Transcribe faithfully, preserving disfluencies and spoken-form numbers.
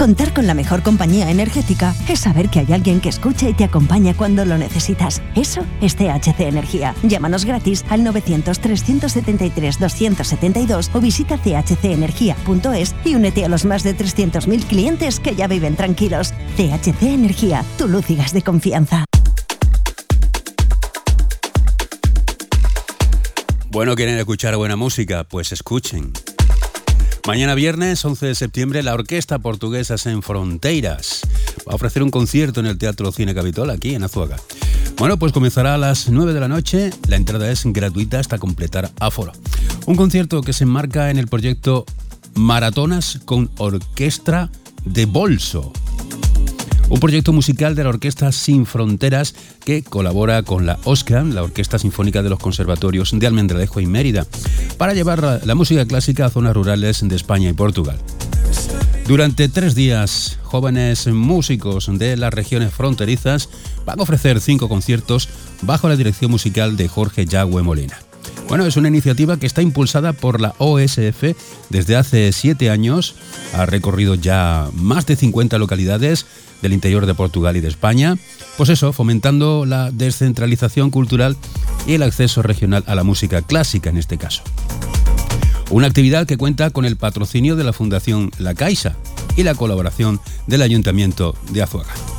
Contar con la mejor compañía energética es saber que hay alguien que escucha y te acompaña cuando lo necesitas. Eso es T H C Energía. Llámanos gratis al novecientos, trescientos setenta y tres, doscientos setenta y dos o visita c h c energía punto es y únete a los más de trescientos mil clientes que ya viven tranquilos. T H C Energía, tu luz y gas de confianza. Bueno, ¿quieren escuchar buena música? Pues escuchen. Mañana viernes, once de septiembre, la Orquesta Portuguesa Sen Fronteiras va a ofrecer un concierto en el Teatro Cine Capitol, aquí en Azuaga. Bueno, pues comenzará a las nueve de la noche, la entrada es gratuita hasta completar aforo. Un concierto que se enmarca en el proyecto Maratonas con Orquestra de Bolso. Un proyecto musical de la Orquesta Sin Fronteras que colabora con la OSCAM, la Orquesta Sinfónica de los Conservatorios de Almendralejo y Mérida, para llevar la música clásica a zonas rurales de España y Portugal. Durante tres días, jóvenes músicos de las regiones fronterizas van a ofrecer cinco conciertos bajo la dirección musical de Jorge Yagüe Molina. Bueno, es una iniciativa que está impulsada por la O S F desde hace siete años. Ha recorrido ya más de cincuenta localidades del interior de Portugal y de España. Pues eso, fomentando la descentralización cultural y el acceso regional a la música clásica en este caso. Una actividad que cuenta con el patrocinio de la Fundación La Caixa y la colaboración del Ayuntamiento de Azuaga.